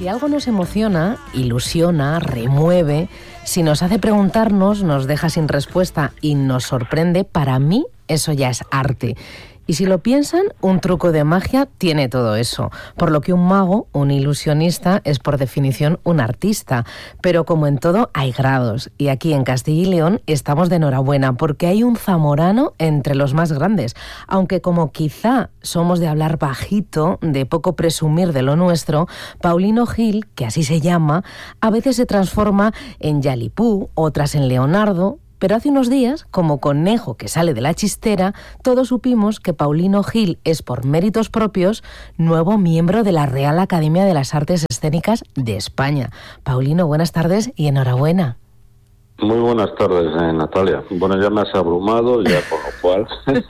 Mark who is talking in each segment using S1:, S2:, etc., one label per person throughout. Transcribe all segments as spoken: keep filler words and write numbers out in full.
S1: Si algo nos emociona, ilusiona, remueve, si nos hace preguntarnos, nos deja sin respuesta y nos sorprende, para mí eso ya es arte. Y si lo piensan, un truco de magia tiene todo eso, por lo que un mago, un ilusionista, es por definición un artista. Pero como en todo, hay grados. Y aquí en Castilla y León estamos de enhorabuena, porque hay un zamorano entre los más grandes. Aunque como quizá somos de hablar bajito, de poco presumir de lo nuestro, Paulino Gil, que así se llama, a veces se transforma en Yalipú, otras en Leonardo. Pero hace unos días, como conejo que sale de la chistera, todos supimos que Paulino Gil es, por méritos propios, nuevo miembro de la Real Academia de las Artes Escénicas de España. Paulino, buenas tardes y enhorabuena.
S2: Muy buenas tardes, eh, Natalia. Bueno, ya me has abrumado, ya por lo cual...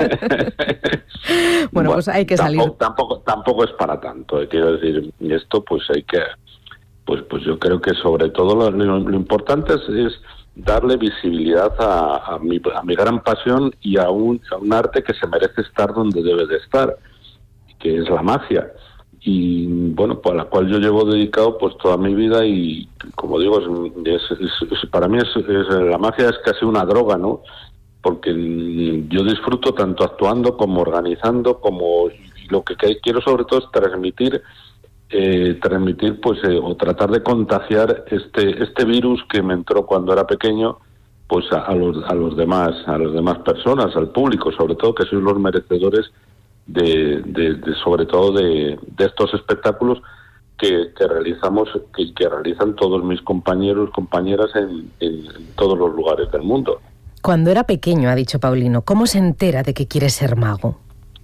S1: bueno, bueno, pues hay que
S2: tampoco,
S1: salir...
S2: Tampoco, tampoco es para tanto, eh, quiero decir, y esto pues hay que... Pues, pues yo creo que sobre todo lo, lo, lo importante es... es darle visibilidad a, a, mi, a mi gran pasión y a un, a un arte que se merece estar donde debe de estar, que es la magia. Y bueno, pues a la cual yo llevo dedicado pues toda mi vida y, como digo, es, es, es, para mí es, es, la magia es casi una droga, ¿no? Porque yo disfruto tanto actuando como organizando, como y lo que quiero sobre todo es transmitir Eh, transmitir pues eh, o tratar de contagiar este este virus que me entró cuando era pequeño pues a, a los a los demás a las demás personas, al público, sobre todo, que sois los merecedores de, de, de sobre todo de, de estos espectáculos que, que realizamos que, que realizan todos mis compañeros compañeras en, en, en todos los lugares del mundo.
S1: Cuando era pequeño, ha dicho Paulino, ¿cómo se entera de que quiere ser mago?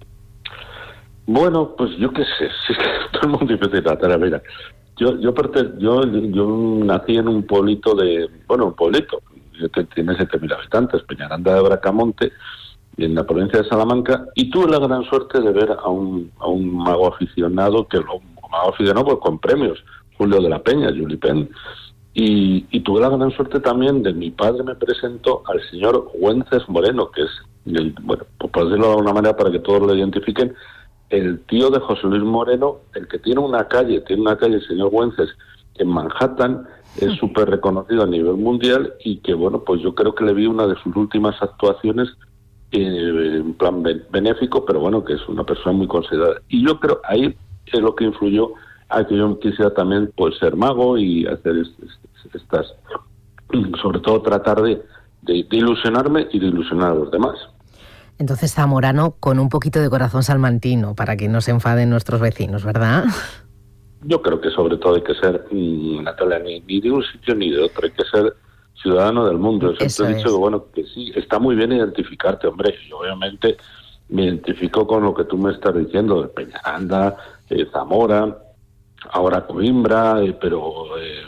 S2: Bueno, pues yo qué sé, si es que todo el mundo dice, Natalia, mira, yo yo, yo yo nací en un pueblito de, bueno, un pueblito, que tiene siete mil habitantes, Peñaranda de Bracamonte, en la provincia de Salamanca, y tuve la gran suerte de ver a un a un mago aficionado, que lo mago aficionado pues con premios, Julio de la Peña, Juli Penn, y, y tuve la gran suerte también de mi padre me presentó al señor Güences Moreno, que es, el, bueno, pues por decirlo de alguna manera para que todos lo identifiquen, el tío de José Luis Moreno, el que tiene una calle, tiene una calle, el señor Güences, en Manhattan, es súper reconocido a nivel mundial y que, bueno, pues yo creo que le vi una de sus últimas actuaciones eh, en plan benéfico, pero bueno, que es una persona muy considerada. Y yo creo, ahí es lo que influyó a que yo quisiera también pues ser mago y hacer estas, sobre todo tratar de, de, de ilusionarme y de ilusionar a los demás.
S1: Entonces zamorano con un poquito de corazón salmantino, para que no se enfaden nuestros vecinos, ¿verdad?
S2: Yo creo que sobre todo hay que ser, Natalia, ni, ni de un sitio ni de otro, hay que ser ciudadano del mundo. Yo siempre he dicho que, bueno, que sí, está muy bien identificarte, hombre, y obviamente me identifico con lo que tú me estás diciendo, de Peñaranda, eh, Zamora, ahora Coimbra, eh, pero... Eh,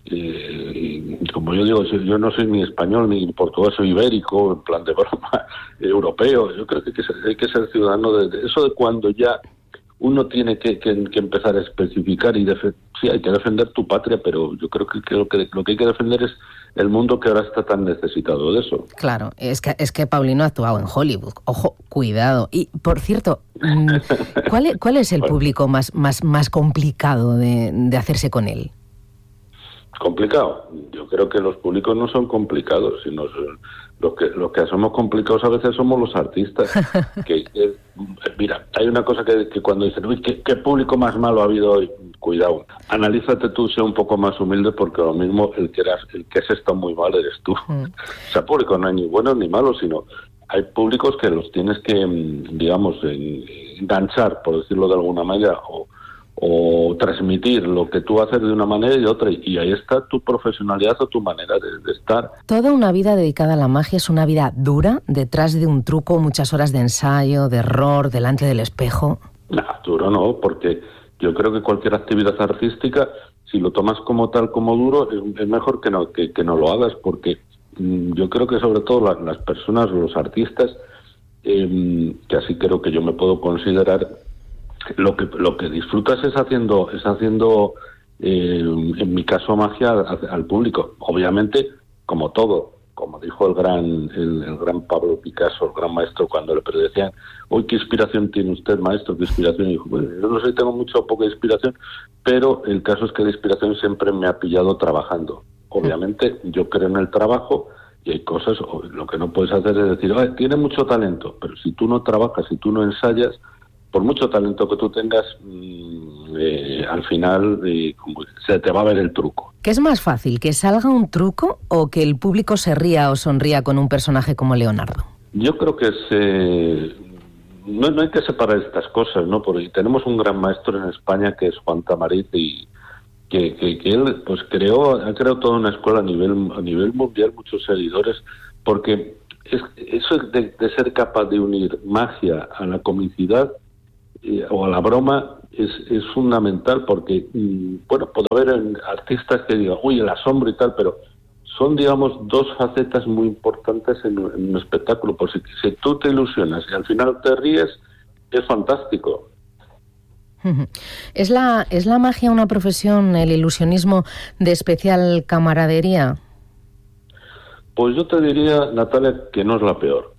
S2: Eh, como yo digo, yo no soy ni español ni portugués, soy ibérico, en plan de broma, europeo. Yo creo que hay que ser, hay que ser ciudadano de, de eso, de cuando ya uno tiene que, que, que empezar a especificar y def- sí, hay que defender tu patria, pero yo creo que, que, lo que lo que hay que defender es el mundo que ahora está tan necesitado de eso.
S1: Claro, es que es que Paulino ha actuado en Hollywood. Ojo, cuidado. Y por cierto, ¿cuál es, cuál es el
S2: bueno.
S1: público más más más complicado de, de hacerse con él?
S2: Complicado. Yo creo que los públicos no son complicados, sino son, los que los que somos complicados a veces somos los artistas. que, que Mira, hay una cosa que, que cuando dicen, uy, ¿qué, ¿qué público más malo ha habido hoy? Cuidado, analízate tú, sé un poco más humilde, porque lo mismo el que eras, el que se está muy mal eres tú. Mm. O sea, público no hay ni buenos ni malos, sino hay públicos que los tienes que, digamos, enganchar, por decirlo de alguna manera, o o transmitir lo que tú haces de una manera y de otra, y ahí está tu profesionalidad o tu manera de, de estar.
S1: Toda una vida dedicada a la magia es una vida dura, detrás de un truco, muchas horas de ensayo, de error, delante del espejo.
S2: No, duro no, porque yo creo que cualquier actividad artística, si lo tomas como tal, como duro, es, es mejor que no, que, que no lo hagas, porque mmm, yo creo que sobre todo la, las personas, los artistas, eh, que así creo que yo me puedo considerar, lo que lo que disfrutas es haciendo es haciendo eh, en mi caso magia al, al público. Obviamente, como todo, como dijo el gran el, el gran Pablo Picasso, el gran maestro, cuando le decían, uy, ¿qué inspiración tiene usted, maestro? ¿Qué inspiración? Y dijo, bueno, yo no sé, tengo mucha o poca inspiración, pero el caso es que la inspiración siempre me ha pillado trabajando. Obviamente, yo creo en el trabajo y hay cosas, lo que no puedes hacer es decir, oye, tiene mucho talento, pero si tú no trabajas, si tú no ensayas, por mucho talento que tú tengas, eh, al final eh, se te va a ver el truco.
S1: ¿Qué es más fácil, que salga un truco o que el público se ría o sonría con un personaje como Leonardo?
S2: Yo creo que se... no, no hay que separar estas cosas, ¿no? Porque tenemos un gran maestro en España que es Juan Tamariz y que, que, que él pues creó, ha creado toda una escuela a nivel a nivel mundial, muchos seguidores, porque es, eso de, de ser capaz de unir magia a la comicidad eh, o a la broma es, es fundamental, porque mm, bueno, puede haber artistas que digan, uy, el asombro y tal, pero son, digamos, dos facetas muy importantes en, en un espectáculo. Por si, si tú te ilusionas y al final te ríes, es fantástico.
S1: ¿Es la, ¿Es la magia una profesión, el ilusionismo, de especial camaradería?
S2: Pues yo te diría, Natalia, que no es la peor.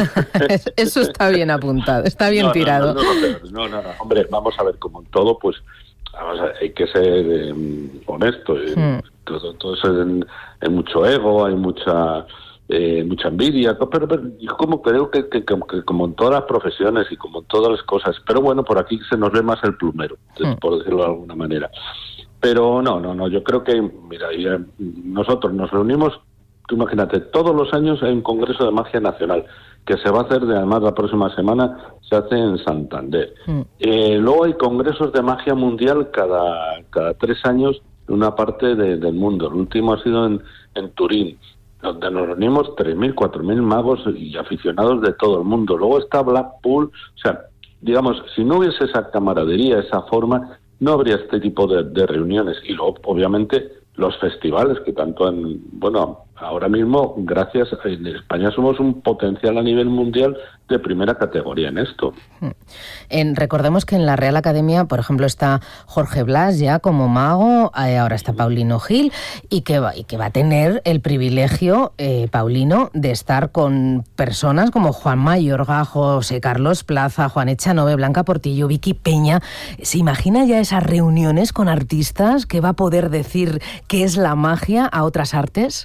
S1: Eso está bien apuntado, está bien
S2: no,
S1: tirado.
S2: No, no, no, no, no, no, no, hombre, vamos a ver, como en todo, pues vamos a ver, hay que ser eh, honesto. Eh, hmm. Todo, todo eso hay, hay mucho ego, hay mucha eh, mucha envidia, pero, pero yo como creo que, que, que, que como en todas las profesiones y como en todas las cosas, pero bueno, por aquí se nos ve más el plumero, hmm. por decirlo de alguna manera. Pero no, no, no, yo creo que, mira, ya, nosotros nos reunimos, tú imagínate, todos los años hay un congreso de magia nacional, que se va a hacer, de, además la próxima semana, se hace en Santander. Mm. Eh, luego hay congresos de magia mundial cada, cada tres años en una parte de, del mundo. El último ha sido en, en Turín, donde nos reunimos tres mil, cuatro mil magos y aficionados de todo el mundo. Luego está Blackpool, o sea, digamos, si no hubiese esa camaradería, esa forma, no habría este tipo de, de reuniones. Y luego, obviamente, los festivales, que tanto en, bueno, ahora mismo, gracias, en España somos un potencial a nivel mundial de primera categoría en esto.
S1: En, recordemos que en la Real Academia, por ejemplo, está Jorge Blas ya como mago, eh, ahora está Paulino Gil, y que va, y que va a tener el privilegio, eh, Paulino, de estar con personas como Juan Mayorga, José Carlos Plaza, Juan Echanove, Blanca Portillo, Vicky Peña. ¿Se imagina ya esas reuniones con artistas que va a poder decir qué es la magia a otras artes?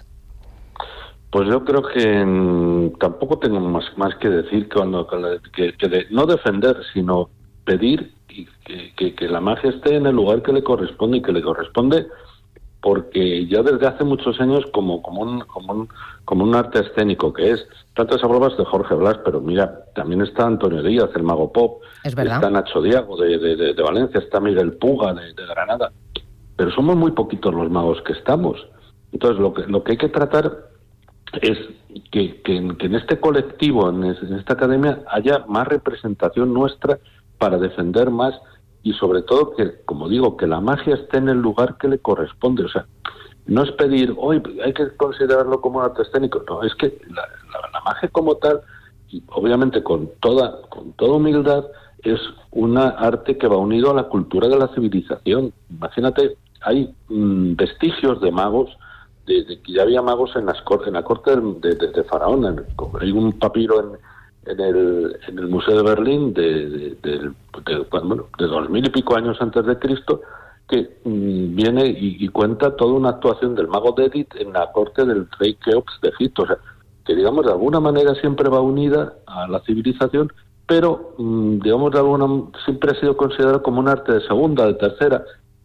S2: Pues yo creo que mmm, tampoco tengo más, más que decir que, cuando, que, que de, no defender, sino pedir que, que, que la magia esté en el lugar que le corresponde y que le corresponde, porque ya desde hace muchos años como, como, un, como, un, como un arte escénico que es, tantas hablabas de Jorge Blas, pero mira, también está Antonio Díaz, el mago pop,
S1: ¿Es verdad?
S2: Está Nacho Diago de, de, de, de Valencia, está Miguel Puga de, de Granada, pero somos muy poquitos los magos que estamos. Entonces lo que, lo que hay que tratar es que, que, que en este colectivo, en, es, en esta academia, haya más representación nuestra para defender más y sobre todo que, como digo, que la magia esté en el lugar que le corresponde. O sea, no es pedir, hoy hay que considerarlo como un arte escénico. No, es que la, la, la magia como tal, y obviamente con toda, con toda humildad, es una arte que va unido a la cultura de la civilización. Imagínate, hay mmm, vestigios de magos, de, de que ya había magos en, las cor- en la corte de, de, de Faraón. En, hay un papiro en, en, el, en el Museo de Berlín de, de, de, de, bueno, de dos mil y pico años antes de Cristo, que mmm, viene y, y cuenta toda una actuación del mago Dedit en la corte del rey Keops de Egipto. O sea, que digamos de alguna manera siempre va unida a la civilización, pero mmm, digamos de alguna siempre ha sido considerado como un arte de segunda, de tercera.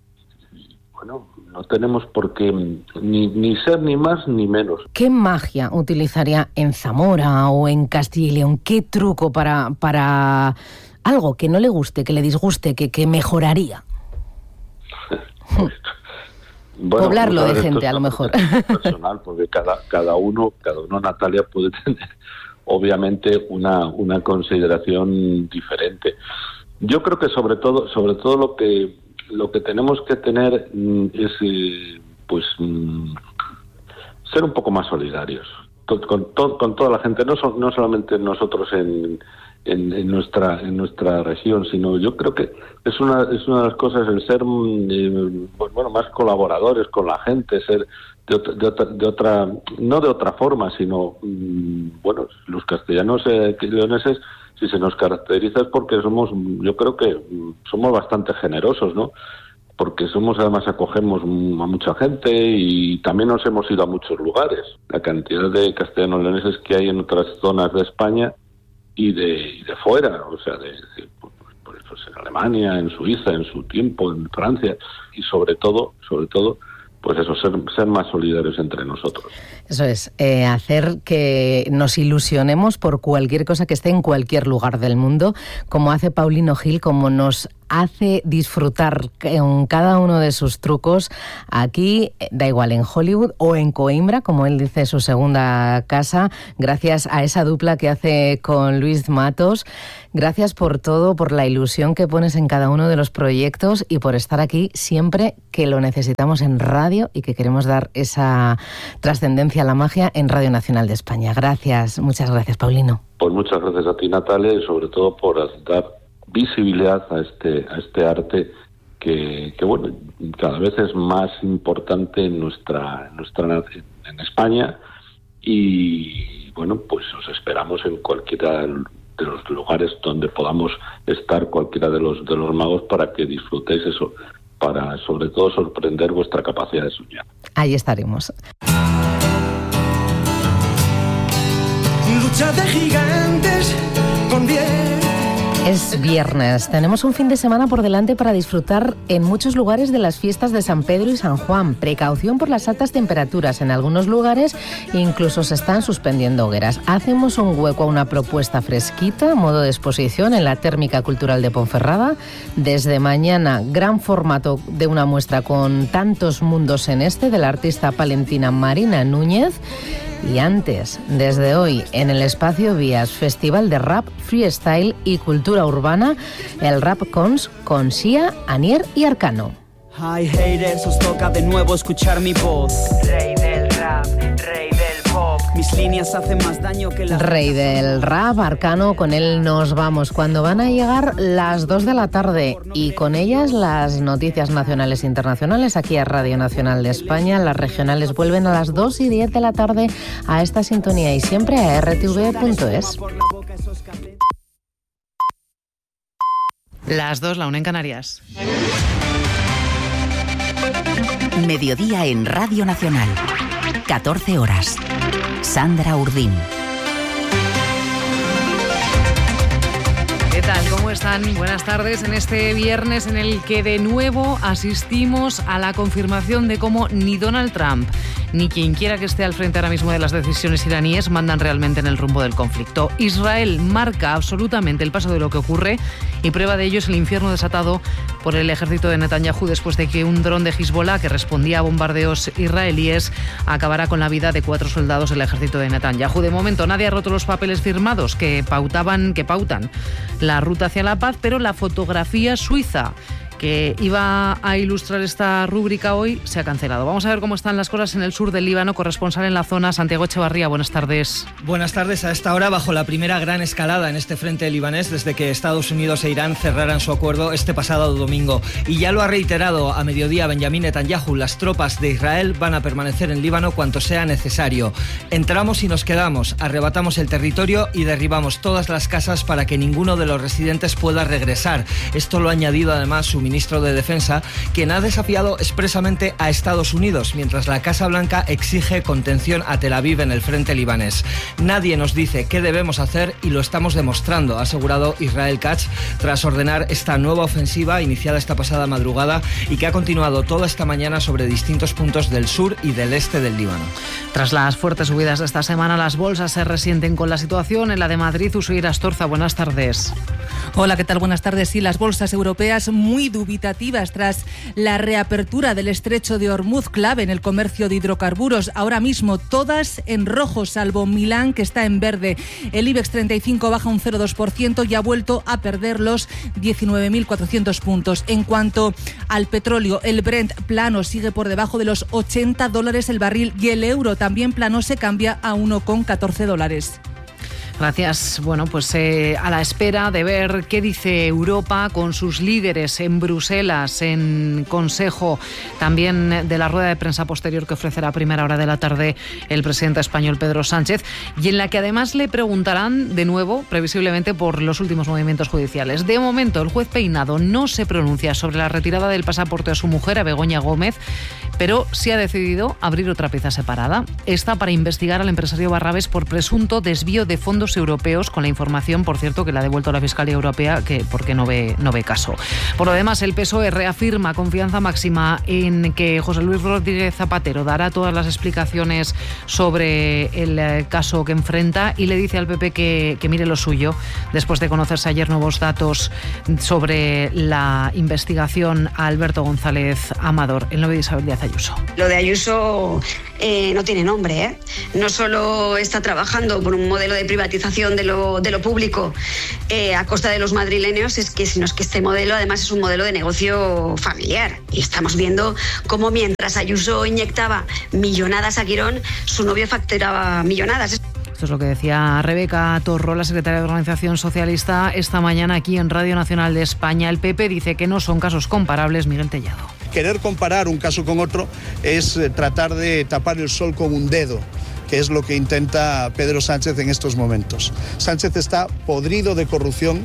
S2: Y, bueno, no tenemos por qué ni, ni ser ni más ni menos.
S1: ¿Qué magia utilizaría en Zamora o en Castilla y León? ¿Qué truco para, para algo que no le guste, que le disguste, que, que mejoraría? Bueno, poblarlo de gente, a lo mejor.
S2: Personal, porque cada, cada uno, cada uno, Natalia, puede tener obviamente una, una consideración diferente. Yo creo que sobre todo, sobre todo lo que lo que tenemos que tener mm, es eh, pues mm, ser un poco más solidarios con, con, to, con toda la gente, no, so, no solamente nosotros en, en, en nuestra en nuestra región, sino yo creo que es una es una de las cosas el ser eh, bueno más colaboradores con la gente, ser de, otra, de, otra, de otra, no de otra forma, sino, mmm, bueno, los castellanos eh, leoneses, si se nos caracteriza es porque somos, yo creo que somos bastante generosos, ¿no? Porque somos, además, acogemos a mucha gente y también nos hemos ido a muchos lugares. La cantidad de castellanos leoneses que hay en otras zonas de España y de, y de fuera, o sea, de, de pues en Alemania, en Suiza, en su tiempo, en Francia, y sobre todo, sobre todo, pues eso, ser, ser más solidarios entre nosotros.
S1: Eso es, eh, hacer que nos ilusionemos por cualquier cosa que esté en cualquier lugar del mundo, como hace Paulino Gil, como nos hace disfrutar en cada uno de sus trucos aquí, da igual, en Hollywood o en Coimbra, como él dice, su segunda casa, gracias a esa dupla que hace con Luis Matos. Gracias por todo, por la ilusión que pones en cada uno de los proyectos y por estar aquí siempre que lo necesitamos en radio y que queremos dar esa trascendencia a la magia en Radio Nacional de España. Gracias, muchas gracias, Paulino.
S2: Pues muchas gracias a ti, Natalia, y sobre todo por dar visibilidad a este a este arte que, que bueno, cada vez es más importante en nuestra en nuestra en España, y bueno, pues os esperamos en cualquiera de los lugares donde podamos estar, cualquiera de los de los magos, para que disfrutéis eso, para sobre todo sorprender vuestra capacidad de soñar.
S1: Ahí estaremos.
S3: Lucha de gigantes con diez.
S1: Es viernes, tenemos un fin de semana por delante para disfrutar en muchos lugares de las fiestas de San Pedro y San Juan. Precaución por las altas temperaturas, en algunos lugares incluso se están suspendiendo hogueras. Hacemos un hueco a una propuesta fresquita, modo de exposición en la Térmica Cultural de Ponferrada. Desde mañana, gran formato de una muestra con tantos mundos en este, de la artista palentina Marina Núñez. Y antes, desde hoy, en el Espacio Vías, Festival de Rap, Freestyle y Cultura Urbana, el Rap Cons con Sia, Anier y Arcano.
S4: Hi haters, os toca de nuevo escuchar mi voz. Rey del rap, rey del pop. Mis líneas hacen más daño que la...
S1: Rey del rap, Arcano, con él nos vamos cuando van a llegar las dos de la tarde y con ellas las noticias nacionales e internacionales aquí a Radio Nacional de España. Las regionales vuelven a las dos y diez de la tarde a esta sintonía y siempre a r t v punto es.
S5: Las dos, la una en Canarias.
S6: Mediodía en Radio Nacional. catorce horas. Sandra Urdín.
S5: ¿Qué tal? ¿Cómo están? Buenas tardes en este viernes en el que de nuevo asistimos a la confirmación de cómo ni Donald Trump ni quien quiera que esté al frente ahora mismo de las decisiones iraníes mandan realmente en el rumbo del conflicto. Israel marca absolutamente el paso de lo que ocurre y prueba de ello es el infierno desatado por el ejército de Netanyahu después de que un dron de Hezbollah que respondía a bombardeos israelíes acabará con la vida de cuatro soldados del ejército de Netanyahu. De momento nadie ha roto los papeles firmados que pautaban, que pautan la ruta hacia la paz, pero la fotografía suiza que iba a ilustrar esta rúbrica hoy se ha cancelado. Vamos a ver cómo están las cosas en el sur del Líbano. Corresponsal en la zona, Santiago Echevarría, buenas tardes.
S7: Buenas tardes. A esta hora, bajo la primera gran escalada en este frente libanés desde que Estados Unidos e Irán cerraran su acuerdo este pasado domingo. Y ya lo ha reiterado a mediodía Benjamín Netanyahu, las tropas de Israel van a permanecer en Líbano cuanto sea necesario. Entramos y nos quedamos, arrebatamos el territorio y derribamos todas las casas para que ninguno de los residentes pueda regresar. Esto lo ha añadido además su ministro de Defensa, quien ha desafiado expresamente a Estados Unidos, mientras la Casa Blanca exige contención a Tel Aviv en el frente libanés. Nadie nos dice qué debemos hacer y lo estamos demostrando, ha asegurado Israel Katz, tras ordenar esta nueva ofensiva iniciada esta pasada madrugada y que ha continuado toda esta mañana sobre distintos puntos del sur y del este del Líbano.
S5: Tras las fuertes subidas de esta semana, las bolsas se resienten con la situación. En la de Madrid, Usuir Astorza, buenas tardes.
S8: Hola, ¿qué tal? Buenas tardes. Sí, las bolsas europeas muy dubitativas tras la reapertura del estrecho de Hormuz, clave en el comercio de hidrocarburos. Ahora mismo todas en rojo, salvo Milán, que está en verde. El IBEX treinta y cinco baja un cero coma dos por ciento y ha vuelto a perder los diecinueve mil cuatrocientos puntos. En cuanto al petróleo, el Brent plano sigue por debajo de los ochenta dólares el barril y el euro también plano se cambia a uno coma catorce dólares.
S5: Gracias. Bueno, pues eh, a la espera de ver qué dice Europa con sus líderes en Bruselas, en Consejo, también de la rueda de prensa posterior que ofrecerá a primera hora de la tarde el presidente español Pedro Sánchez, y en la que además le preguntarán de nuevo, previsiblemente, por los últimos movimientos judiciales. De momento, el juez Peinado no se pronuncia sobre la retirada del pasaporte a su mujer, a Begoña Gómez, pero sí ha decidido abrir otra pieza separada. Esta para investigar al empresario Barrabés por presunto desvío de fondos europeos, con la información, por cierto, que le ha devuelto la Fiscalía Europea, que porque no ve, no ve caso. Por lo demás, el P S O E reafirma confianza máxima en que José Luis Rodríguez Zapatero dará todas las explicaciones sobre el caso que enfrenta, y le dice al P P que, que mire lo suyo, después de conocerse ayer nuevos datos sobre la investigación a Alberto González Amador. El nuevo de Isabel Díaz Ayuso.
S9: Lo de Ayuso eh, no tiene nombre, ¿eh? No solo está trabajando por un modelo de privatización de lo, de lo público eh, a costa de los madrileños, es que, sino es que este modelo además es un modelo de negocio familiar. Y estamos viendo cómo mientras Ayuso inyectaba millonadas a Quirón, su novio facturaba millonadas.
S5: Esto es lo que decía Rebeca Torró, la secretaria de Organización Socialista, esta mañana aquí en Radio Nacional de España. El P P dice que no son casos comparables. Miguel Tellado.
S10: Querer comparar un caso con otro es tratar de tapar el sol con un dedo, que es lo que intenta Pedro Sánchez en estos momentos. Sánchez está podrido de corrupción.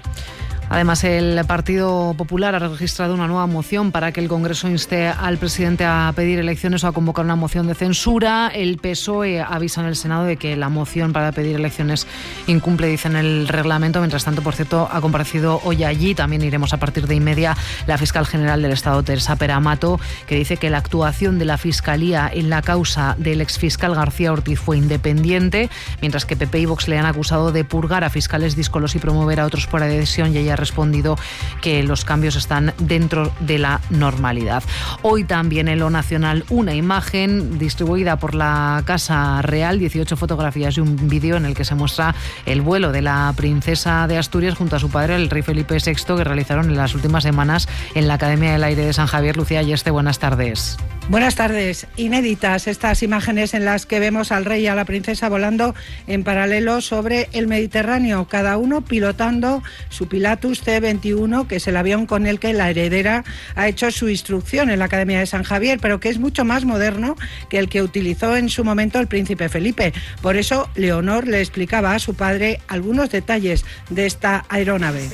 S5: Además, el Partido Popular ha registrado una nueva moción para que el Congreso inste al presidente a pedir elecciones o a convocar una moción de censura. El P S O E avisa en el Senado de que la moción para pedir elecciones incumple, dicen, el reglamento. Mientras tanto, por cierto, ha comparecido hoy allí, también iremos a partir de y media, la fiscal general del Estado, Teresa Peramato, que dice que la actuación de la Fiscalía en la causa del exfiscal García Ortiz fue independiente, mientras que P P y Vox le han acusado de purgar a fiscales díscolos y promover a otros por adhesión, y ella ha respondido que los cambios están dentro de la normalidad. Hoy también en lo nacional, una imagen distribuida por la Casa Real, dieciocho fotografías y un vídeo en el que se muestra el vuelo de la princesa de Asturias junto a su padre, el rey Felipe sexto, que realizaron en las últimas semanas en la Academia del Aire de San Javier. Lucía Ayeste, buenas tardes.
S11: Buenas tardes. Inéditas estas imágenes en las que vemos al rey y a la princesa volando en paralelo sobre el Mediterráneo, cada uno pilotando su Pilatus C veintiuno, que es el avión con el que la heredera ha hecho su instrucción en la Academia de San Javier, pero que es mucho más moderno que el que utilizó en su momento el príncipe Felipe. Por eso, Leonor le explicaba a su padre algunos detalles de esta aeronave.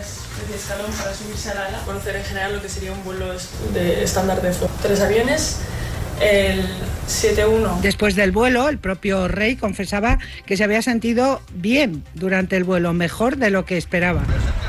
S12: De escalón para subirse al ala, conocer en general lo que sería un vuelo de estándar de flota. Tres aviones, el siete uno.
S11: Después del vuelo, el propio rey confesaba que se había sentido bien durante el vuelo, mejor de lo que esperaba.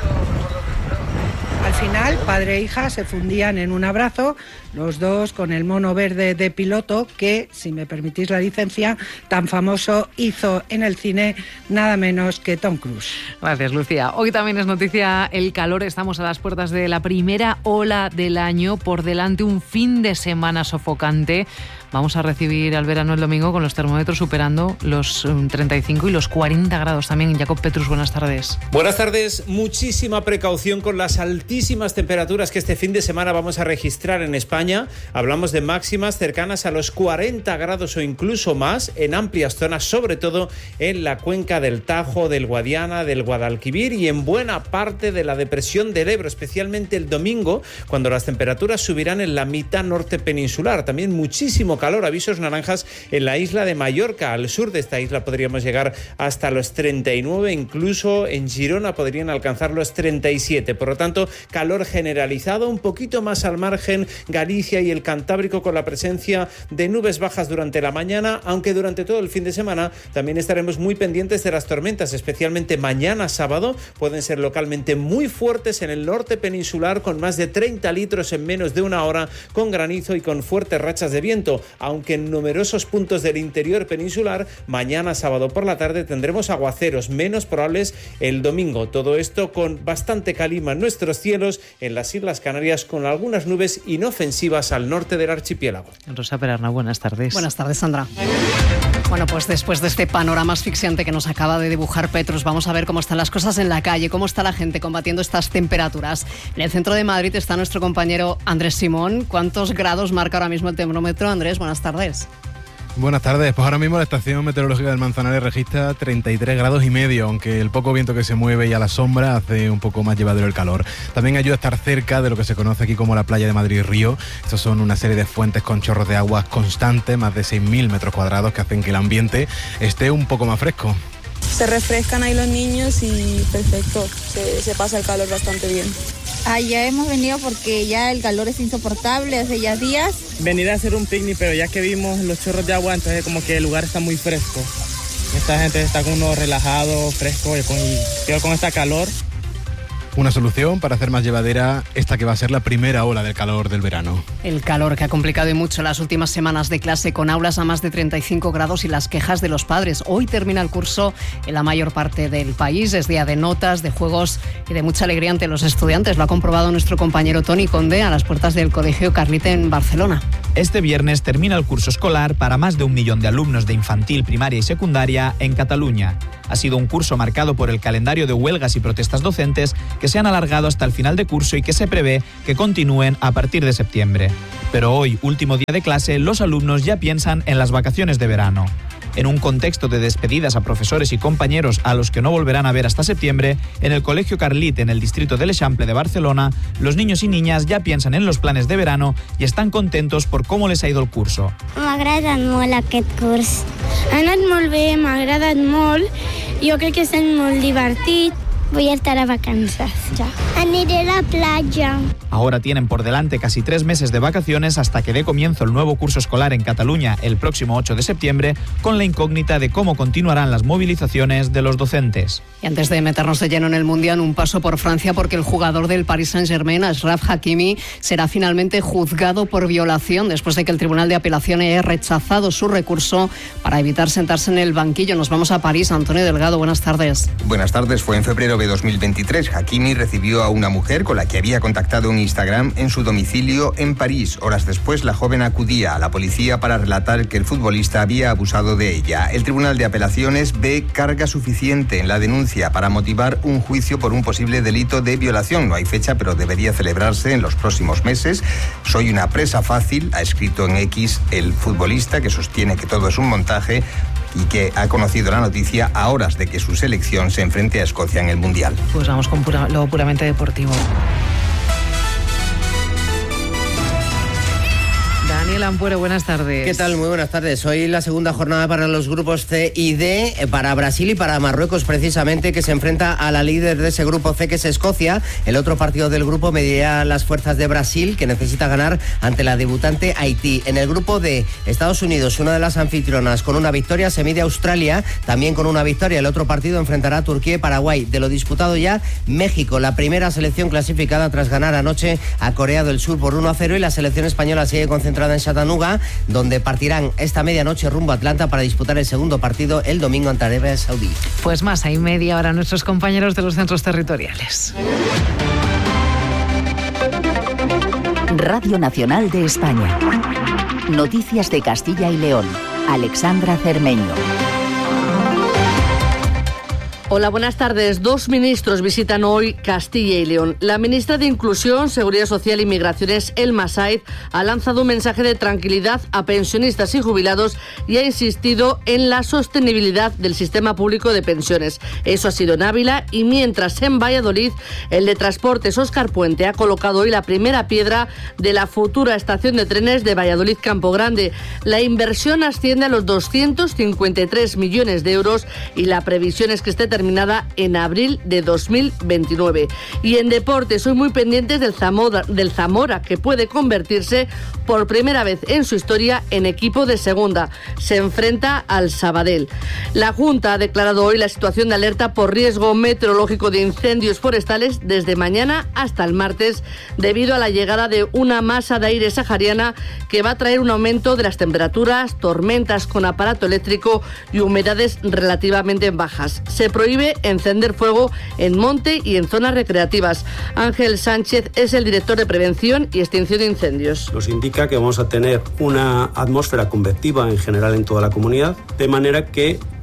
S11: Al final, padre e hija se fundían en un abrazo, los dos con el mono verde de piloto que, si me permitís la licencia, tan famoso hizo en el cine nada menos que Tom Cruise.
S5: Gracias, Lucía. Hoy también es noticia el calor. Estamos a las puertas de la primera ola del año. Por delante un fin de semana sofocante. Vamos a recibir al verano el domingo con los termómetros superando los treinta y cinco y los cuarenta grados también. Jacob Petrus, buenas tardes.
S13: Buenas tardes. Muchísima precaución con las altísimas temperaturas que este fin de semana vamos a registrar en España. Hablamos de máximas cercanas a los cuarenta grados o incluso más en amplias zonas, sobre todo en la cuenca del Tajo, del Guadiana, del Guadalquivir y en buena parte de la depresión del Ebro, especialmente el domingo, cuando las temperaturas subirán en la mitad norte peninsular. También muchísimo calor, avisos naranjas en la isla de Mallorca. Al sur de esta isla podríamos llegar hasta los treinta y nueve, incluso en Girona podrían alcanzar los treinta y siete. Por lo tanto, calor generalizado, un poquito más al margen Galicia y el Cantábrico, con la presencia de nubes bajas durante la mañana, aunque durante todo el fin de semana también estaremos muy pendientes de las tormentas, especialmente mañana sábado. Pueden ser localmente muy fuertes en el norte peninsular, con más de treinta litros en menos de una hora, con granizo y con fuertes rachas de viento. Aunque en numerosos puntos del interior peninsular, mañana sábado por la tarde tendremos aguaceros menos probables el domingo. Todo esto con bastante calima en nuestros cielos, en las Islas Canarias, con algunas nubes inofensivas al norte del archipiélago.
S5: Rosa Perarna, buenas tardes.
S14: Buenas tardes, Sandra. Bueno, pues después de este panorama asfixiante que nos acaba de dibujar Petrus, vamos a ver cómo están las cosas en la calle, cómo está la gente combatiendo estas temperaturas. En el centro de Madrid está nuestro compañero Andrés Simón. ¿Cuántos grados marca ahora mismo el termómetro, Andrés? Buenas tardes.
S15: Buenas tardes. Pues ahora mismo la estación meteorológica del Manzanares registra treinta y tres grados y medio, aunque el poco viento que se mueve y a la sombra hace un poco más llevadero el calor. También ayuda a estar cerca de lo que se conoce aquí como la playa de Madrid Río. Estos son una serie de fuentes con chorros de agua constantes, más de seis mil metros cuadrados, que hacen que el ambiente esté un poco más fresco.
S16: Se refrescan ahí los niños y perfecto, se, se pasa el calor bastante bien.
S17: Allá hemos venido porque ya el calor es insoportable hace ya días.
S18: Venir a hacer un picnic, pero ya que vimos los chorros de agua, entonces como que el lugar está muy fresco. Esta gente está con uno relajado, fresco y con, y con esta calor.
S15: Una solución para hacer más llevadera esta que va a ser la primera ola del calor del verano.
S14: El calor que ha complicado y mucho las últimas semanas de clase, con aulas a más de treinta y cinco grados y las quejas de los padres. Hoy termina el curso en la mayor parte del país. Es día de notas, de juegos y de mucha alegría ante los estudiantes. Lo ha comprobado nuestro compañero Toni Conde a las puertas del Colegio Carlite en Barcelona.
S19: Este viernes termina el curso escolar para más de un millón de alumnos de infantil, primaria y secundaria en Cataluña. Ha sido un curso marcado por el calendario de huelgas y protestas docentes que se han alargado hasta el final de curso y que se prevé que continúen a partir de septiembre. Pero hoy, último día de clase, los alumnos ya piensan en las vacaciones de verano. En un contexto de despedidas a profesores y compañeros a los que no volverán a ver hasta septiembre, en el Colegio Carlit, en el distrito de l'Eixample de Barcelona, los niños y niñas ya piensan en los planes de verano y están contentos por cómo les ha ido el curso.
S20: M'ha agradat molt aquest curs. Ha anat molt bé, m'ha agradat molt. Jo crec que és molt divertit. Voy a estar a vacances ya. Aniré a la playa.
S19: Ahora tienen por delante casi tres meses de vacaciones hasta que dé comienzo el nuevo curso escolar en Cataluña el próximo ocho de septiembre, con la incógnita de cómo continuarán las movilizaciones de los docentes.
S14: Y antes de meternos de lleno en el Mundial, un paso por Francia, porque el jugador del Paris Saint-Germain, Achraf Hakimi, será finalmente juzgado por violación después de que el Tribunal de Apelación haya rechazado su recurso para evitar sentarse en el banquillo. Nos vamos a París. Antonio Delgado, buenas tardes.
S21: Buenas tardes. Fue en febrero de dos mil veintitrés. Hakimi recibió a una mujer con la que había contactado en Instagram en su domicilio en París. Horas después, la joven acudía a la policía para relatar que el futbolista había abusado de ella. El Tribunal de Apelaciones ve carga suficiente en la denuncia para motivar un juicio por un posible delito de violación. No hay fecha, pero debería celebrarse en los próximos meses. Soy una presa fácil, ha escrito en X el futbolista, que sostiene que todo es un montaje y que ha conocido la noticia a horas de que su selección se enfrente a Escocia en el Mundial.
S5: Pues vamos con pura, lo puramente deportivo. Daniel Ampuero, buenas tardes.
S22: ¿Qué tal? Muy buenas tardes. Hoy la segunda jornada para los grupos C y D, para Brasil y para Marruecos precisamente, que se enfrenta a la líder de ese grupo C, que es Escocia. El otro partido del grupo medirá las fuerzas de Brasil, que necesita ganar ante la debutante Haití. En el grupo D, Estados Unidos, una de las anfitrionas, con una victoria, se mide a Australia, también con una victoria. El otro partido enfrentará a Turquía y Paraguay. De lo disputado ya, México, la primera selección clasificada tras ganar anoche a Corea del Sur por uno a cero, y la selección española sigue concentrada en Chattanooga, donde partirán esta medianoche rumbo a Atlanta para disputar el segundo partido el domingo ante Arabia Saudí.
S5: Pues más, hay media hora nuestros compañeros de los centros territoriales.
S6: Radio Nacional de España. Noticias de Castilla y León. Alexandra Cermeño.
S23: Hola, buenas tardes. Dos ministros visitan hoy Castilla y León. La ministra de Inclusión, Seguridad Social y Migraciones, Elma Saiz, ha lanzado un mensaje de tranquilidad a pensionistas y jubilados y ha insistido en la sostenibilidad del sistema público de pensiones. Eso ha sido en Ávila, y mientras en Valladolid, el de Transportes Óscar Puente ha colocado hoy la primera piedra de la futura estación de trenes de Valladolid-Campo Grande. La inversión asciende a los doscientos cincuenta y tres millones de euros y la previsión es que esté terminada terminada en abril de dos mil veintinueve. Y en deportes, soy muy pendientes del Zamora, del Zamora, que puede convertirse por primera vez en su historia en equipo de segunda. Se enfrenta al Sabadell. La Junta ha declarado hoy la situación de alerta por riesgo meteorológico de incendios forestales desde mañana hasta el martes, debido a la llegada de una masa de aire sahariana que va a traer un aumento de las temperaturas, tormentas con aparato eléctrico y humedades relativamente bajas. Se prohíbe encender fuego en monte y en zonas recreativas. Ángel Sánchez es el director de Prevención y Extinción de Incendios.
S24: Nos indica que vamos a tener una atmósfera convectiva en general en toda la comunidad, de manera que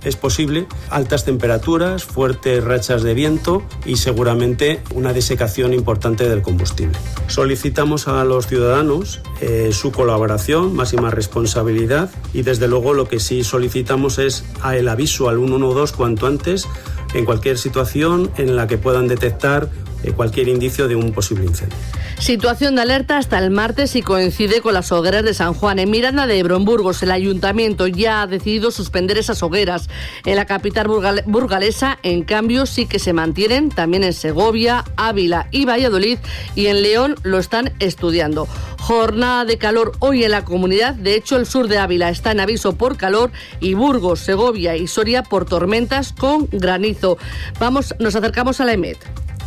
S2: es posible, altas temperaturas, fuertes rachas de viento y seguramente una desecación importante del combustible. Solicitamos a los ciudadanos eh, su colaboración, máxima responsabilidad y desde luego lo que sí solicitamos es a el aviso al ciento doce cuanto antes en cualquier situación en la que puedan detectar eh, cualquier indicio de un posible incendio.
S23: Situación de alerta hasta el martes y coincide con las hogueras de San Juan. En Miranda de Ebro, en Burgos, el ayuntamiento ya ha decidido suspender esas hogueras. En la capital burgal- burgalesa, en cambio, sí que se mantienen, también en Segovia, Ávila y Valladolid, y en León lo están estudiando. Jornada de calor hoy en la comunidad. De hecho, el sur de Ávila está en aviso por calor y Burgos, Segovia y Soria por tormentas con granizo. Vamos, nos acercamos a la EMET.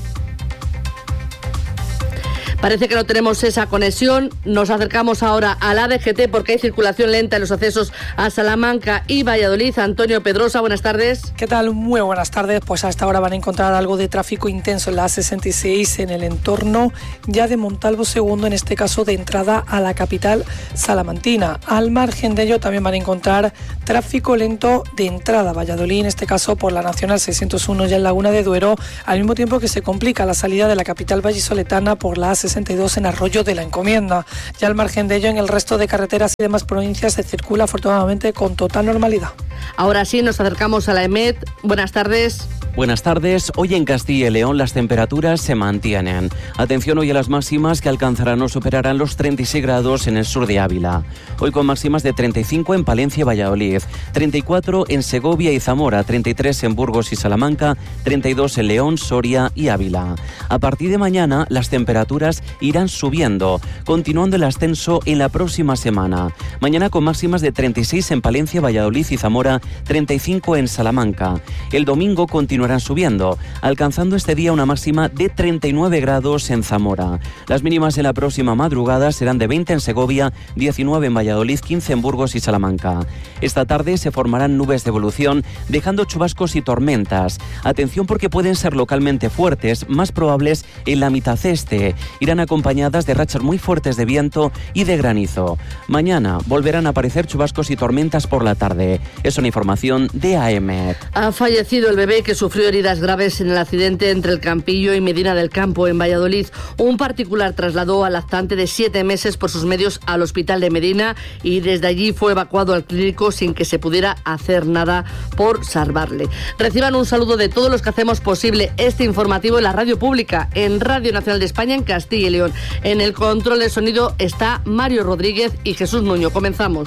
S23: Parece que no tenemos esa conexión. Nos acercamos ahora a la D G T porque hay circulación lenta en los accesos a Salamanca y Valladolid. Antonio Pedrosa, buenas tardes.
S3: ¿Qué tal? Muy buenas tardes. Pues hasta ahora van a encontrar algo de tráfico intenso en la A sesenta y seis en el entorno ya de Montalvo segundo, en este caso de entrada a la capital salamantina. Al margen de ello también van a encontrar tráfico lento de entrada a Valladolid, en este caso por la Nacional seiscientos uno ya en Laguna de Duero, al mismo tiempo que se complica la salida de la capital vallisoletana por la A sesenta y dos en Arroyo de la Encomienda. Ya al margen de ello, en el resto de carreteras y demás provincias se circula afortunadamente con total normalidad.
S23: Ahora sí, nos acercamos a la EMET. Buenas tardes.
S4: Buenas tardes. Hoy en Castilla y León las temperaturas se mantienen. Atención hoy a las máximas que alcanzarán o superarán los treinta y seis grados en el sur de Ávila. Hoy con máximas de treinta y cinco en Palencia y Valladolid, treinta y cuatro en Segovia y Zamora, treinta y tres en Burgos y Salamanca, treinta y dos en León, Soria y Ávila. A partir de mañana las temperaturas irán subiendo, continuando el ascenso en la próxima semana. Mañana con máximas de treinta y seis en Palencia, Valladolid y Zamora, treinta y cinco en Salamanca. El domingo continuarán subiendo, alcanzando este día una máxima de treinta y nueve grados en Zamora. Las mínimas en la próxima madrugada serán de veinte en Segovia, diecinueve en Valladolid, quince en Burgos y Salamanca. Esta tarde se formarán nubes de evolución, dejando chubascos y tormentas. Atención porque pueden ser localmente fuertes, más probables en la mitad este. Irán acompañadas de rachas muy fuertes de viento y de granizo. Mañana volverán a aparecer chubascos y tormentas por la tarde. Es una información de A M.
S23: Ha fallecido el bebé que sufrió heridas graves en el accidente entre el Campillo y Medina del Campo, en Valladolid. Un particular trasladó al lactante de siete meses por sus medios al hospital de Medina y desde allí fue evacuado al clínico sin que se pudiera hacer nada por salvarle. Reciban un saludo de todos los que hacemos posible este informativo en la radio pública, en Radio Nacional de España, en Castilla y León. En el control de sonido está Mario Rodríguez y Jesús Nuño. Comenzamos.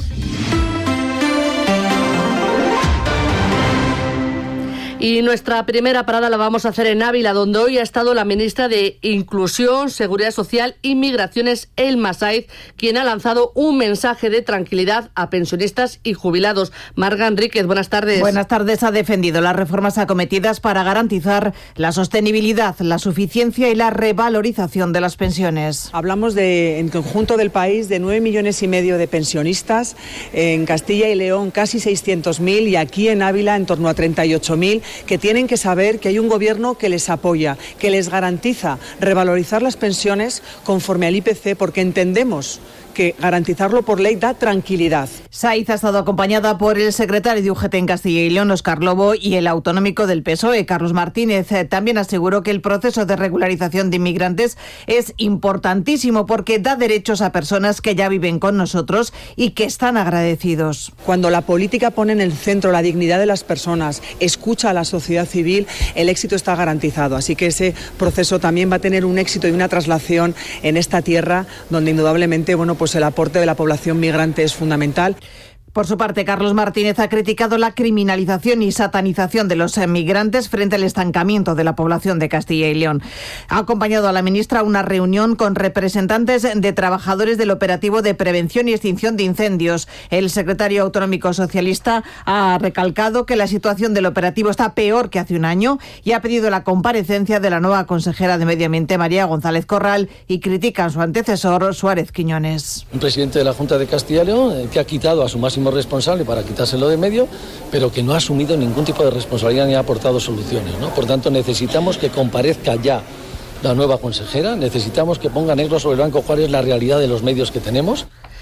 S23: Y nuestra primera parada la vamos a hacer en Ávila, donde hoy ha estado la ministra de Inclusión, Seguridad Social y Migraciones, Elma Saiz, quien ha lanzado un mensaje de tranquilidad a pensionistas y jubilados. Marga Enríquez, buenas tardes.
S24: Buenas tardes. Ha defendido las reformas acometidas para garantizar la sostenibilidad, la suficiencia y la revalorización de las pensiones.
S25: Hablamos de, en conjunto del país, de nueve millones y medio de pensionistas, en Castilla y León casi seiscientos mil y aquí en Ávila en torno a treinta y ocho mil, que tienen que saber que hay un gobierno que les apoya, que les garantiza revalorizar las pensiones conforme al I P C, porque entendemos que garantizarlo por ley da tranquilidad.
S24: Saiz ha estado acompañada por el secretario de U G T en Castilla y León, Óscar Lobo, y el autonómico del P S O E, Carlos Martínez. También aseguró que el proceso de regularización de inmigrantes es importantísimo porque da derechos a personas que ya viven con nosotros y que están agradecidos.
S25: Cuando la política pone en el centro la dignidad de las personas, escucha a la sociedad civil, el éxito está garantizado. Así que ese proceso también va a tener un éxito y una traslación en esta tierra donde indudablemente, bueno, pues el aporte de la población migrante es fundamental.
S24: Por su parte, Carlos Martínez ha criticado la criminalización y satanización de los migrantes frente al estancamiento de la población de Castilla y León. Ha acompañado a la ministra a una reunión con representantes de trabajadores del operativo de prevención y extinción de incendios. El secretario autonómico socialista ha recalcado que la situación del operativo está peor que hace un año y ha pedido la comparecencia de la nueva consejera de Medio Ambiente, María González Corral, y critica a su antecesor, Suárez Quiñones.
S26: Un presidente de la Junta de Castilla y León que ha quitado a su máximo responsable para quitárselo de medio, pero que no ha asumido ningún tipo de responsabilidad ni ha aportado soluciones, ¿no? Por tanto, necesitamos que comparezca ya la nueva consejera, necesitamos que ponga negro sobre blanco cuál es la realidad de los medios que tenemos.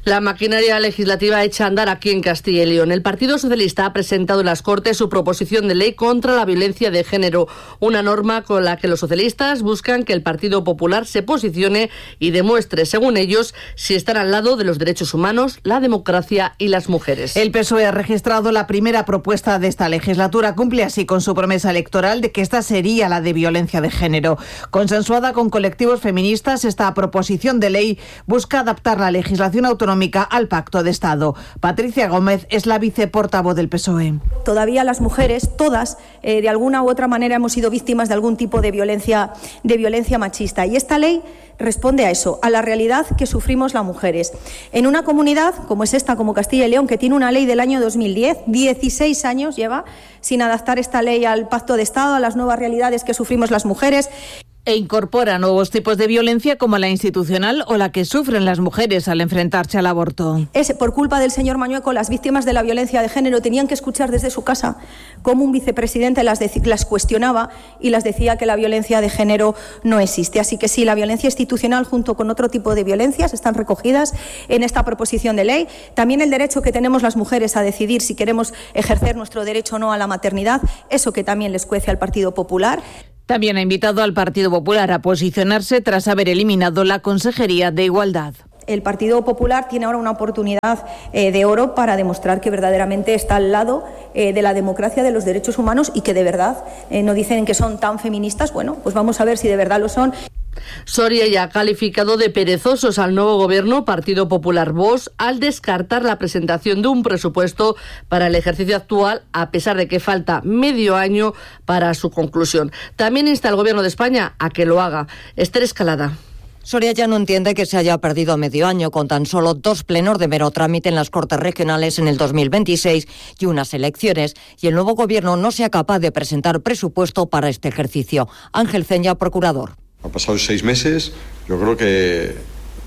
S23: La maquinaria legislativa echa a andar aquí en Castilla y León. El Partido Socialista ha presentado en las Cortes su proposición de ley contra la violencia de género, una norma con la que los socialistas buscan que el Partido Popular se posicione y demuestre, según ellos, si están al lado de los derechos humanos, la democracia y las mujeres.
S24: El P S O E ha registrado la primera propuesta de esta legislatura. Cumple así con su promesa electoral de que esta sería la de violencia de género. Consensuada con colectivos feministas, esta proposición de ley busca adaptar la legislación autonómica al Pacto de Estado. Patricia Gómez es la viceportavoz del P S O E.
S1: Todavía las mujeres, todas, eh, de alguna u otra manera hemos sido víctimas de algún tipo de violencia, de violencia machista. Y esta ley responde a eso, a la realidad que sufrimos las mujeres. En una comunidad como es esta, como Castilla y León, que tiene una ley del año dos mil diez, dieciséis años lleva sin adaptar esta ley al Pacto de Estado, a las nuevas realidades que sufrimos las mujeres.
S24: E incorpora nuevos tipos de violencia como la institucional o la que sufren las mujeres al enfrentarse al aborto.
S1: Es por culpa del señor Mañueco, las víctimas de la violencia de género tenían que escuchar desde su casa cómo un vicepresidente las, las cuestionaba y las decía que la violencia de género no existe. Así que sí, la violencia institucional junto con otro tipo de violencias están recogidas en esta proposición de ley. También el derecho que tenemos las mujeres a decidir si queremos ejercer nuestro derecho o no a la maternidad, eso que también les cuece al Partido Popular.
S24: También ha invitado al Partido Popular a posicionarse tras haber eliminado la Consejería de Igualdad.
S1: El Partido Popular tiene ahora una oportunidad eh, de oro para demostrar que verdaderamente está al lado eh, de la democracia, de los derechos humanos y que de verdad eh, no dicen que son tan feministas. Bueno, pues vamos a ver si de verdad lo son.
S23: Soria ya ha calificado de perezosos al nuevo gobierno Partido Popular Vox al descartar la presentación de un presupuesto para el ejercicio actual, a pesar de que falta medio año para su conclusión. También insta al Gobierno de España a que lo haga. Esther Escalada.
S7: Soria ya no entiende que se haya perdido medio año con tan solo dos plenos de mero trámite en las Cortes Regionales en el dos mil veintiséis y unas elecciones, y el nuevo gobierno no sea capaz de presentar presupuesto para este ejercicio. Ángel Ceña, procurador.
S8: Han pasado seis meses, yo creo que,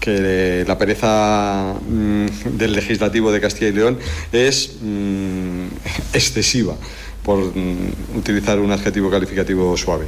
S8: que la pereza mmm, del Legislativo de Castilla y León es mmm, excesiva, por mmm, utilizar un adjetivo calificativo suave.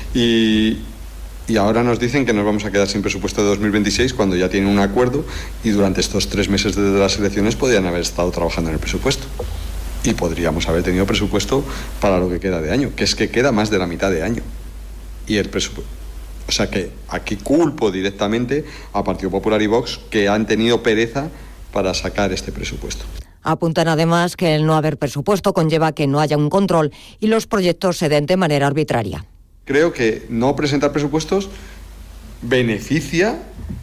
S8: Y, y ahora nos dicen que nos vamos a quedar sin presupuesto de dos mil veintiséis cuando ya tienen un acuerdo y durante estos tres meses desde las elecciones podrían haber estado trabajando en el presupuesto. Y podríamos haber tenido presupuesto para lo que queda de año, que es que queda más de la mitad de año. Y el presupuesto... O sea que aquí culpo directamente a Partido Popular y Vox, que han tenido pereza para sacar este presupuesto.
S7: Apuntan además que el no haber presupuesto conlleva que no haya un control y los proyectos se den de manera arbitraria.
S8: Creo que no presentar presupuestos beneficia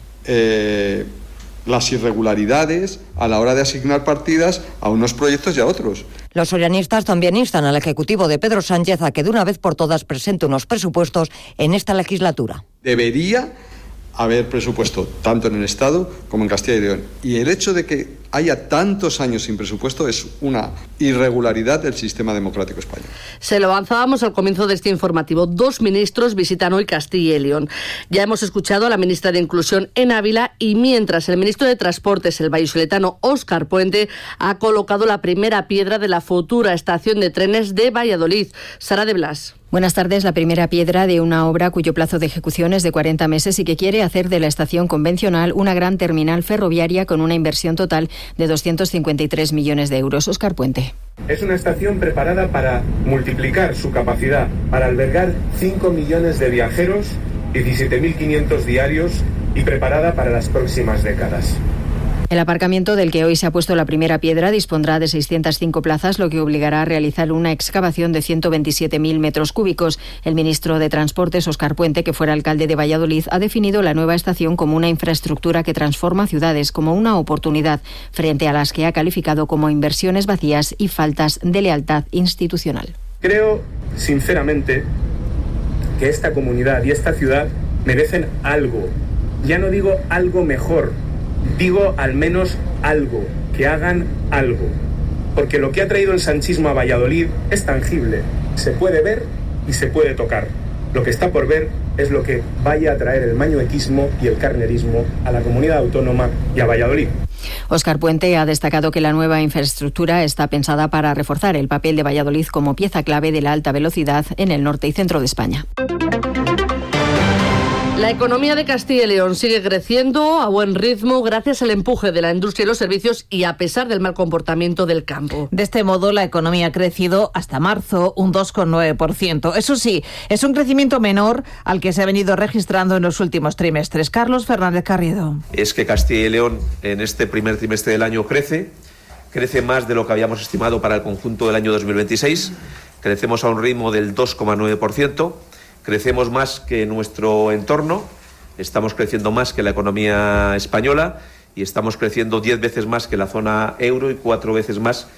S8: eh, las irregularidades a la hora de asignar partidas a unos proyectos y a otros.
S7: Los sorianistas también instan al Ejecutivo de Pedro Sánchez a que de una vez por todas presente unos presupuestos en esta legislatura.
S8: Debería haber presupuesto tanto en el Estado como en Castilla y León. Y el hecho de que haya tantos años sin presupuesto es una irregularidad del sistema democrático español.
S23: Se lo avanzábamos al comienzo de este informativo. Dos ministros visitan hoy Castilla y León. Ya hemos escuchado a la ministra de Inclusión en Ávila y mientras el ministro de Transportes, el vallisoletano Óscar Puente, ha colocado la primera piedra de la futura estación de trenes de Valladolid. Sara de Blas.
S9: Buenas tardes. La primera piedra de una obra cuyo plazo de ejecución es de cuarenta meses y que quiere hacer de la estación convencional una gran terminal ferroviaria con una inversión total de doscientos cincuenta y tres millones de euros. Óscar Puente.
S10: Es una estación preparada para multiplicar su capacidad, para albergar cinco millones de viajeros, diecisiete mil quinientos diarios y preparada para las próximas décadas.
S9: El aparcamiento del que hoy se ha puesto la primera piedra dispondrá de seiscientas cinco plazas, lo que obligará a realizar una excavación de ciento veintisiete mil metros cúbicos. El ministro de Transportes, Óscar Puente, que fuera alcalde de Valladolid, ha definido la nueva estación como una infraestructura que transforma ciudades, como una oportunidad, frente a las que ha calificado como inversiones vacías y faltas de lealtad institucional.
S10: Creo, sinceramente, que esta comunidad y esta ciudad merecen algo. Ya no digo algo mejor, digo al menos algo, que hagan algo. Porque lo que ha traído el sanchismo a Valladolid es tangible, se puede ver y se puede tocar. Lo que está por ver es lo que vaya a traer el mañuequismo y el carnerismo a la comunidad autónoma y a Valladolid.
S9: Óscar Puente ha destacado que la nueva infraestructura está pensada para reforzar el papel de Valladolid como pieza clave de la alta velocidad en el norte y centro de España.
S23: La economía de Castilla y León sigue creciendo a buen ritmo gracias al empuje de la industria y los servicios y a pesar del mal comportamiento del campo.
S24: De este modo, la economía ha crecido hasta marzo un dos coma nueve por ciento. Eso sí, es un crecimiento menor al que se ha venido registrando en los últimos trimestres. Carlos Fernández Carriedo.
S11: Es que Castilla y León en este primer trimestre del año crece, crece más de lo que habíamos estimado para el conjunto del año dos mil veintiséis. Crecemos a un ritmo del dos coma nueve por ciento. Crecemos más que nuestro entorno, estamos creciendo más que la economía española y estamos creciendo diez veces más que la zona euro y cuatro veces más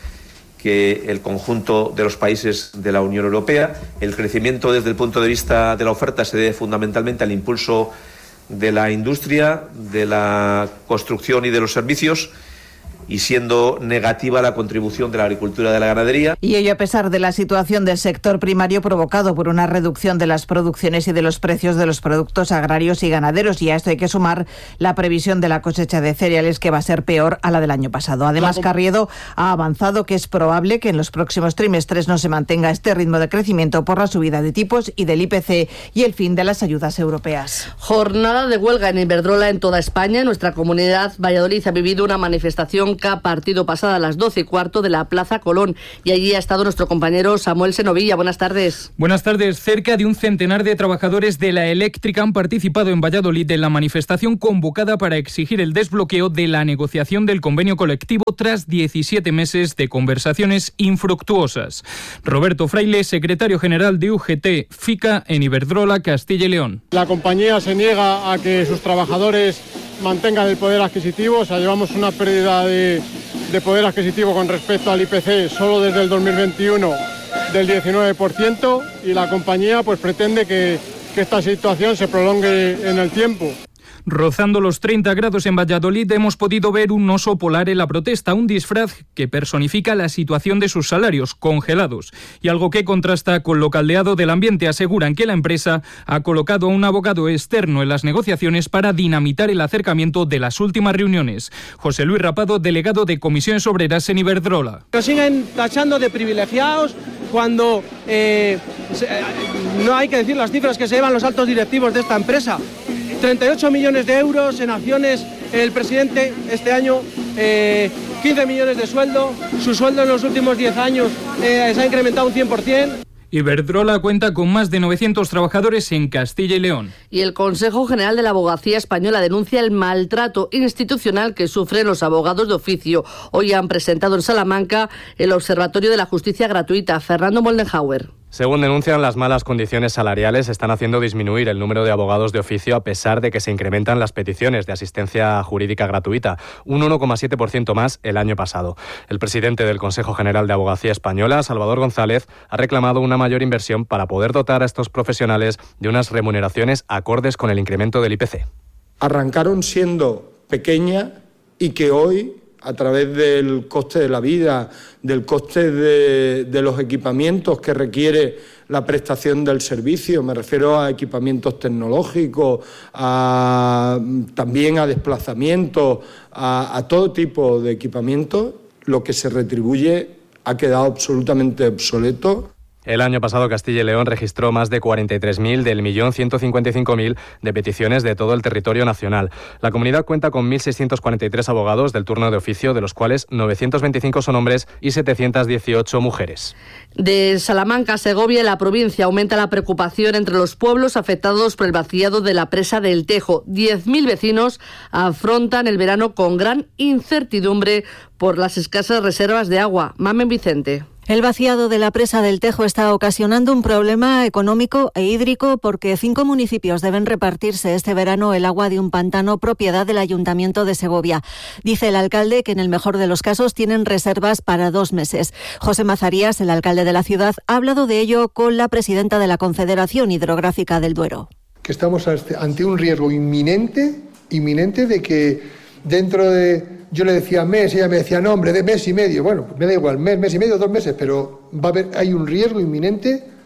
S11: que el conjunto de los países de la Unión Europea. El crecimiento desde el punto de vista de la oferta se debe fundamentalmente al impulso de la industria, de la construcción y de los servicios, y siendo negativa la contribución de la agricultura y de la ganadería.
S24: Y ello a pesar de la situación del sector primario provocado por una reducción de las producciones y de los precios de los productos agrarios y ganaderos. Y a esto hay que sumar la previsión de la cosecha de cereales, que va a ser peor a la del año pasado. Además, Carriedo ha avanzado que es probable que en los próximos trimestres no se mantenga este ritmo de crecimiento por la subida de tipos y del I P C y el fin de las ayudas europeas.
S23: Jornada de huelga en Iberdrola en toda España. En nuestra comunidad, Valladolid ha vivido una manifestación ha partido pasada a las doce y cuarto de la Plaza Colón y allí ha estado nuestro compañero Samuel Senovilla. Buenas tardes.
S12: Buenas tardes. Cerca de un centenar de trabajadores de la eléctrica han participado en Valladolid en la manifestación convocada para exigir el desbloqueo de la negociación del convenio colectivo tras diecisiete meses de conversaciones infructuosas. Roberto Fraile, secretario general de U G T FICA en Iberdrola, Castilla y León.
S13: La compañía se niega a que sus trabajadores mantengan el poder adquisitivo, o sea, llevamos una pérdida de, de poder adquisitivo con respecto al I P C solo desde el dos mil veintiuno del diecinueve por ciento y la compañía pues pretende que, que esta situación se prolongue en el tiempo.
S12: Rozando los treinta grados en Valladolid hemos podido ver un oso polar en la protesta, un disfraz que personifica la situación de sus salarios congelados y algo que contrasta con lo caldeado del ambiente. Aseguran que la empresa ha colocado a un abogado externo en las negociaciones para dinamitar el acercamiento de las últimas reuniones. José Luis Rapado, delegado de Comisiones Obreras en Iberdrola.
S16: Nos siguen tachando de privilegiados cuando eh, se, no hay que decir las cifras que se llevan los altos directivos de esta empresa. treinta y ocho millones de euros en acciones el presidente este año, eh, quince millones de sueldo, su sueldo en los últimos diez años eh, se ha incrementado un cien por ciento.
S12: Iberdrola cuenta con más de novecientos trabajadores en Castilla y León.
S23: Y el Consejo General de la Abogacía Española denuncia el maltrato institucional que sufren los abogados de oficio. Hoy han presentado en Salamanca el Observatorio de la Justicia Gratuita. Fernando Moldenhauer.
S17: Según denuncian, las malas condiciones salariales están haciendo disminuir el número de abogados de oficio a pesar de que se incrementan las peticiones de asistencia jurídica gratuita, un uno coma siete por ciento más el año pasado. El presidente del Consejo General de Abogacía Española, Salvador González, ha reclamado una mayor inversión para poder dotar a estos profesionales de unas remuneraciones acordes con el incremento del I P C.
S18: Arrancaron siendo pequeña y que hoy, a través del coste de la vida, del coste de, de los equipamientos que requiere la prestación del servicio, me refiero a equipamientos tecnológicos, a, también a desplazamientos, a, a todo tipo de equipamientos, lo que se retribuye ha quedado absolutamente obsoleto.
S17: El año pasado Castilla y León registró más de cuarenta y tres mil del millón ciento cincuenta y cinco mil de peticiones de todo el territorio nacional. La comunidad cuenta con mil seiscientos cuarenta y tres abogados del turno de oficio, de los cuales novecientos veinticinco son hombres y setecientos dieciocho mujeres.
S23: De Salamanca a Segovia, la provincia, aumenta la preocupación entre los pueblos afectados por el vaciado de la presa del Tejo. diez mil vecinos afrontan el verano con gran incertidumbre por las escasas reservas de agua. Mamen Vicente.
S27: El vaciado de la presa del Tejo está ocasionando un problema económico e hídrico porque cinco municipios deben repartirse este verano el agua de un pantano propiedad del Ayuntamiento de Segovia. Dice el alcalde que en el mejor de los casos tienen reservas para dos meses. José Mazarías, el alcalde de la ciudad, ha hablado de ello con la presidenta de la Confederación Hidrográfica del Duero.
S28: Que estamos ante un riesgo inminente, inminente de que dentro de... Yo le decía mes, ella me decía, no, hombre, de mes y medio. Bueno, me da igual, mes, mes y medio, dos meses, pero va a haber, hay un riesgo inminente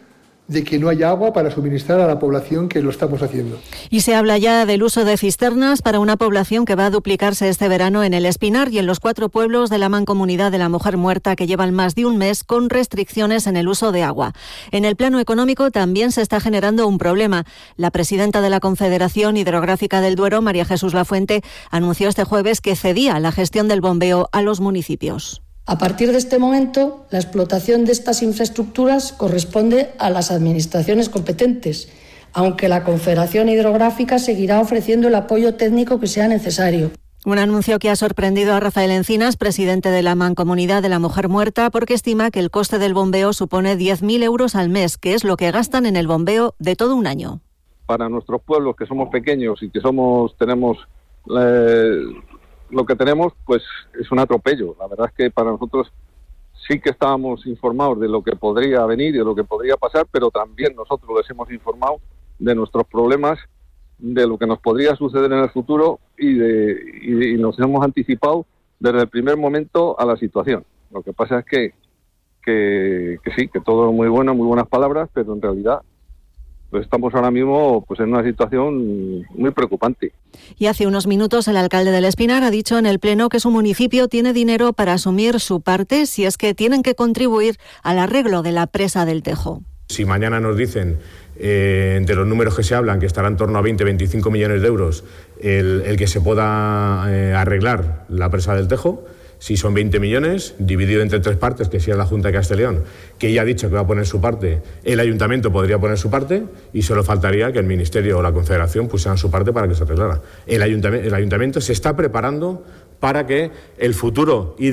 S28: de que no haya agua para suministrar a la población que lo estamos haciendo.
S27: Y se habla ya del uso de cisternas para una población que va a duplicarse este verano en El Espinar y en los cuatro pueblos de la Mancomunidad de la Mujer Muerta, que llevan más de un mes con restricciones en el uso de agua. En el plano económico también se está generando un problema. La presidenta de la Confederación Hidrográfica del Duero, María Jesús Lafuente, anunció este jueves que cedía la gestión del bombeo a los municipios.
S5: A partir de este momento, la explotación de estas infraestructuras corresponde a las administraciones competentes, aunque la Confederación Hidrográfica seguirá ofreciendo el apoyo técnico que sea necesario.
S27: Un anuncio que ha sorprendido a Rafael Encinas, presidente de la Mancomunidad de la Mujer Muerta, porque estima que el coste del bombeo supone diez mil euros al mes, que es lo que gastan en el bombeo de todo un año.
S6: Para nuestros pueblos, que somos pequeños y que somos tenemos... Eh... lo que tenemos pues es un atropello. La verdad es que para nosotros sí que estábamos informados de lo que podría venir y de lo que podría pasar, pero también nosotros les hemos informado de nuestros problemas, de lo que nos podría suceder en el futuro y, de, y, y nos hemos anticipado desde el primer momento a la situación. Lo que pasa es que, que, que sí, que todo es muy bueno, muy buenas palabras, pero en realidad pues estamos ahora mismo pues en una situación muy preocupante.
S27: Y hace unos minutos el alcalde del Espinar ha dicho en el Pleno que su municipio tiene dinero para asumir su parte si es que tienen que contribuir al arreglo de la presa del Tejo.
S14: Si mañana nos dicen, eh, de los números que se hablan, que estará en torno a veinte a veinticinco millones de euros el, el que se pueda eh, arreglar la presa del Tejo, si son veinte millones, dividido entre tres partes, que si es la Junta de Castilla y León, que ya ha dicho que va a poner su parte, el Ayuntamiento podría poner su parte y solo faltaría que el Ministerio o la Confederación pusieran su parte para que se arreglara. El Ayuntamiento, el Ayuntamiento se está preparando para que el futuro